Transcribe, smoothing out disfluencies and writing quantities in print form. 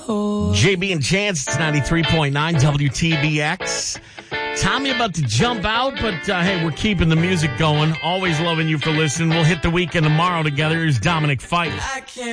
JB and Chance, it's 93.9 WTBX. Tommy about to jump out, but hey, we're keeping the music going. Always loving you for listening. We'll hit the weekend tomorrow together. Here's Dominic Fike.